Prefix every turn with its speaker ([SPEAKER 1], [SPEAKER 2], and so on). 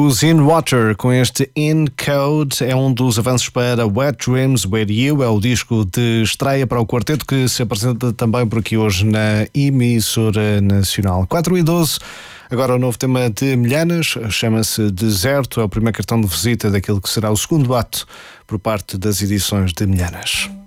[SPEAKER 1] Os In Water com este In Code é um dos avanços para Wet Dreams With You, é o disco de estreia para o quarteto que se apresenta também por aqui hoje na emissora nacional. 4:12, agora o novo tema de Milhanas, chama-se Deserto, é o primeiro cartão de visita daquilo que será o segundo ato por parte das edições de Milhanas.